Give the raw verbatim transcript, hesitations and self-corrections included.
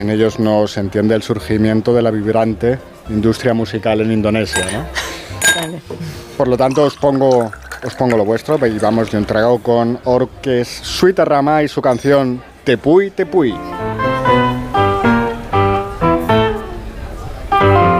En ellos no se entiende el surgimiento de la vibrante industria musical en Indonesia, ¿no? Vale. Por lo tanto, os pongo, os pongo lo vuestro y vamos de un trago con Orques Suitarrama y su canción Tepuy Tepuy.